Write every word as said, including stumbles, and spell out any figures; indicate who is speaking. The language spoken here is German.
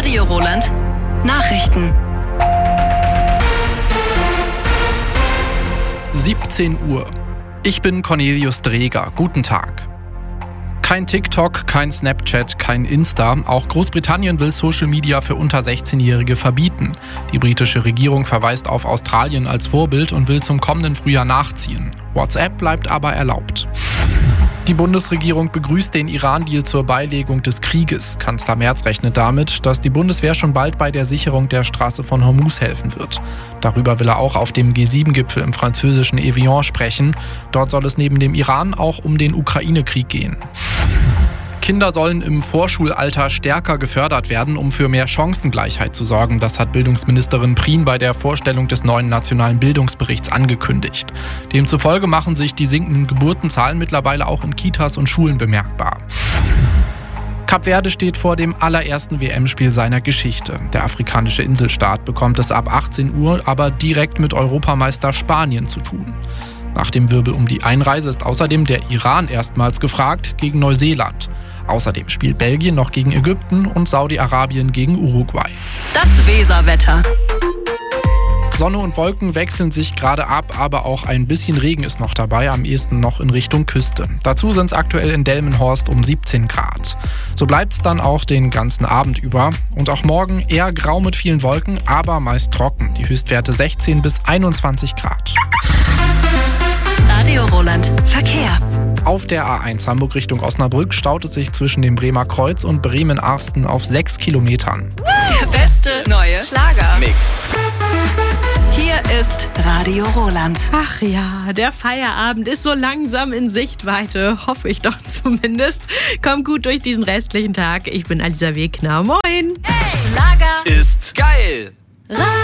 Speaker 1: Radio Roland. Nachrichten.
Speaker 2: siebzehn Uhr. Ich bin Cornelius Dreger. Guten Tag. Kein TikTok, kein Snapchat, kein Insta. Auch Großbritannien will Social Media für unter sechzehnjährige verbieten. Die britische Regierung verweist auf Australien als Vorbild und will zum kommenden Frühjahr nachziehen. WhatsApp bleibt aber erlaubt. Die Bundesregierung begrüßt den Iran-Deal zur Beilegung des Krieges. Kanzler Merz rechnet damit, dass die Bundeswehr schon bald bei der Sicherung der Straße von Hormuz helfen wird. Darüber will er auch auf dem G sieben Gipfel im französischen Evian sprechen. Dort soll es neben dem Iran auch um den Ukraine-Krieg gehen. Kinder sollen im Vorschulalter stärker gefördert werden, um für mehr Chancengleichheit zu sorgen. Das hat Bildungsministerin Prien bei der Vorstellung des neuen nationalen Bildungsberichts angekündigt. Demzufolge machen sich die sinkenden Geburtenzahlen mittlerweile auch in Kitas und Schulen bemerkbar. Kap Verde steht vor dem allerersten W M-Spiel seiner Geschichte. Der afrikanische Inselstaat bekommt es ab achtzehn Uhr aber direkt mit Europameister Spanien zu tun. Nach dem Wirbel um die Einreise ist außerdem der Iran erstmals gefragt gegen Neuseeland. Außerdem spielt Belgien noch gegen Ägypten und Saudi-Arabien gegen Uruguay.
Speaker 1: Das Weserwetter.
Speaker 2: Sonne und Wolken wechseln sich gerade ab, aber auch ein bisschen Regen ist noch dabei, am ehesten noch in Richtung Küste. Dazu sind es aktuell in Delmenhorst um siebzehn Grad. So bleibt es dann auch den ganzen Abend über. Und auch morgen eher grau mit vielen Wolken, aber meist trocken. Die Höchstwerte sechzehn bis einundzwanzig Grad.
Speaker 1: Radio Roland. Verkehr.
Speaker 2: Auf der A eins Hamburg Richtung Osnabrück staut es sich zwischen dem Bremer Kreuz und Bremen-Arsten auf sechs Kilometern.
Speaker 1: Der beste neue
Speaker 3: Schlager-Mix.
Speaker 1: Hier ist Radio Roland.
Speaker 4: Ach ja, der Feierabend ist so langsam in Sichtweite, hoffe ich doch zumindest. Kommt gut durch diesen restlichen Tag. Ich bin Alisa Wegner. Moin!
Speaker 1: Hey, Schlager
Speaker 3: Ist geil!